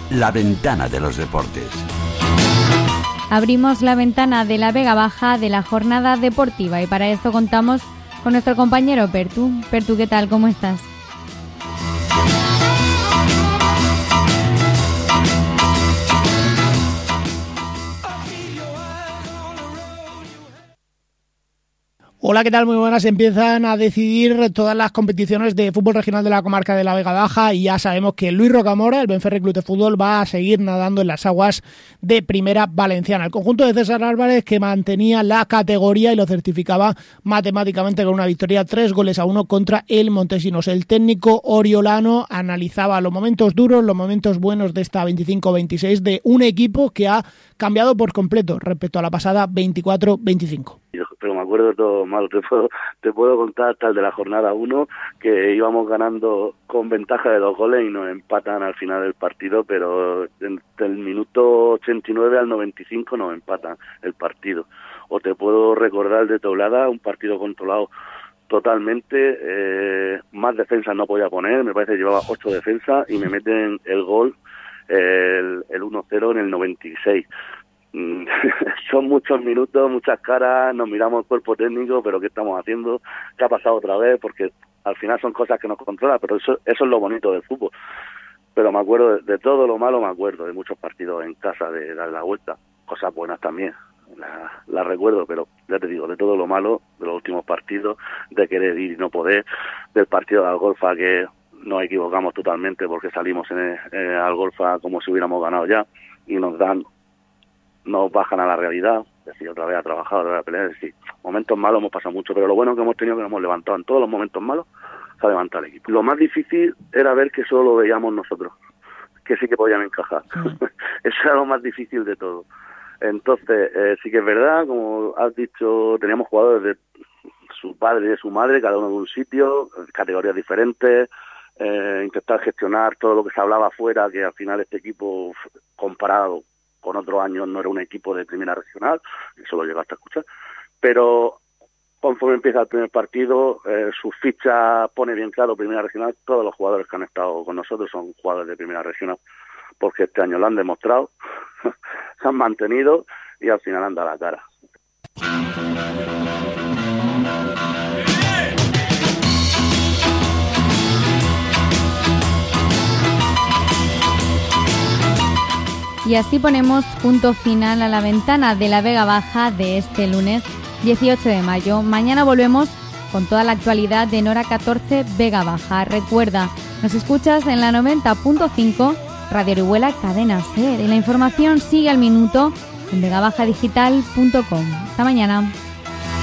La ventana de los deportes. Abrimos la ventana de la Vega Baja de la jornada deportiva y para esto contamos con nuestro compañero Pertu. Pertu, ¿qué tal? ¿Cómo estás? Hola, ¿qué tal? Muy buenas. Empiezan a decidir todas las competiciones de fútbol regional de la comarca de la Vega Baja y ya sabemos que Luis Rocamora, el Benferri Club de Fútbol, va a seguir nadando en las aguas de Primera Valenciana. El conjunto de César Álvarez, que mantenía la categoría y lo certificaba matemáticamente con una victoria 3-1 contra el Montesinos. El técnico oriolano analizaba los momentos duros, los momentos buenos de esta 25-26 de un equipo que ha cambiado por completo respecto a la pasada 24-25. Pero me acuerdo de todo malo, te puedo contar hasta el de la jornada 1, que íbamos ganando con ventaja de 2 goles y nos empatan al final del partido, pero entre el minuto 89 al 95 nos empatan el partido. O te puedo recordar de Toblada, un partido controlado totalmente, más defensas no podía poner, me parece que llevaba 8 defensas y me meten el gol, el 1-0 en el 96. Son muchos minutos, muchas caras, nos miramos el cuerpo técnico, pero ¿qué estamos haciendo? ¿Qué ha pasado otra vez? Porque al final son cosas que nos controlan, pero eso es lo bonito del fútbol. Pero me acuerdo de todo lo malo, me acuerdo de muchos partidos en casa de dar la vuelta, cosas buenas también, las recuerdo, pero ya te digo, de todo lo malo, de los últimos partidos, de querer ir y no poder, del partido de Algorfa que nos equivocamos totalmente porque salimos en Algorfa como si hubiéramos ganado ya y nos bajan a la realidad, es decir, otra vez a trabajar, otra vez a pelear, es decir, momentos malos hemos pasado mucho, pero lo bueno que hemos tenido es que nos hemos levantado en todos los momentos malos, se ha levantado el equipo. Lo más difícil era ver que solo lo veíamos nosotros, que sí que podían encajar. Eso era lo más difícil de todo. Entonces, sí que es verdad, como has dicho, teníamos jugadores de su padre y de su madre, cada uno de un sitio, categorías diferentes, intentar gestionar todo lo que se hablaba afuera, que al final este equipo, comparado con otros años, no era un equipo de primera regional, eso lo llegaste a escuchar, pero conforme empieza el primer partido, su ficha pone bien claro primera regional, todos los jugadores que han estado con nosotros son jugadores de primera regional, porque este año lo han demostrado, se han mantenido y al final han dado la cara. Y así ponemos punto final a la ventana de la Vega Baja de este lunes 18 de mayo. Mañana volvemos con toda la actualidad de Nora 14 Vega Baja. Recuerda, nos escuchas en la 90.5 Radio Orihuela Cadena Ser. Y la información sigue al minuto en vegabajadigital.com. Hasta mañana.